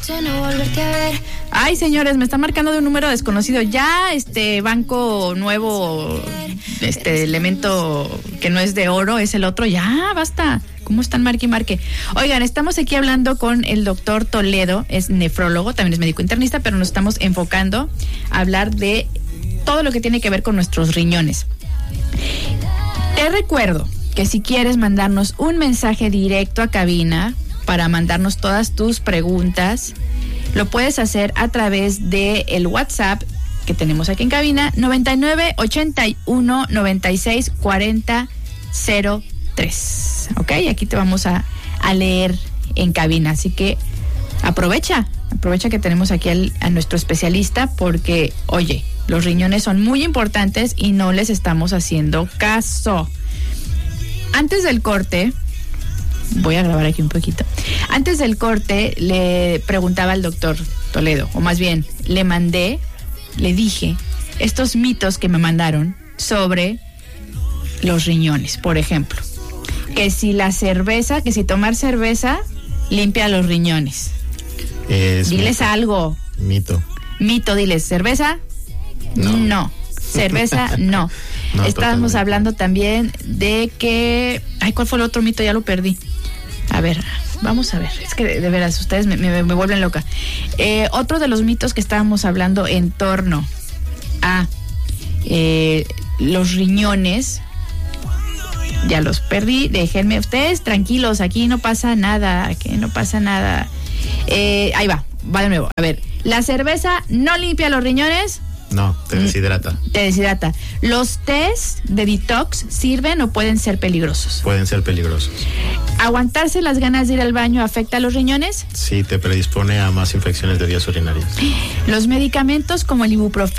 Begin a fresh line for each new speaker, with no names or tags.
Ay, señores, me está marcando de un número desconocido. Ya banco nuevo, elemento que no es de oro, es el otro. Ya, basta. ¿Cómo están? Marque y marque. Oigan, estamos aquí hablando con el doctor Toledo, es nefrólogo, también es médico internista, pero nos estamos enfocando a hablar de todo lo que tiene que ver con nuestros riñones. Te recuerdo que si quieres mandarnos un mensaje directo a cabina para mandarnos todas tus preguntas, lo puedes hacer a través de el WhatsApp que tenemos aquí en cabina, 99 81 96 40 03. Ok, aquí te vamos a leer en cabina, así que aprovecha que tenemos aquí a nuestro especialista, porque, oye, los riñones son muy importantes y no les estamos haciendo caso. Antes del corte, voy a grabar aquí un poquito. Antes del corte le preguntaba al doctor Toledo, o más bien le dije estos mitos que me mandaron sobre los riñones. Por ejemplo, que si tomar cerveza limpia los riñones. Diles mito. Algo. Mito, diles, ¿cerveza? No. Cerveza, no. Estábamos hablando también de que... Ay, ¿cuál fue el otro mito? Ya lo perdí. A ver, vamos a ver. Es que de veras, ustedes me vuelven loca. Otro de los mitos que estábamos hablando en torno a los riñones... Ya los perdí, déjenme ustedes tranquilos, aquí no pasa nada, ahí va de nuevo. A ver, ¿la cerveza no limpia los riñones?
No, te deshidrata. ¿Los tés de detox sirven o pueden ser peligrosos? Pueden ser peligrosos.
¿Aguantarse las ganas de ir al baño afecta a los riñones?
Sí, te predispone a más infecciones de vías urinarias.
¿Los medicamentos como el ibuprofeno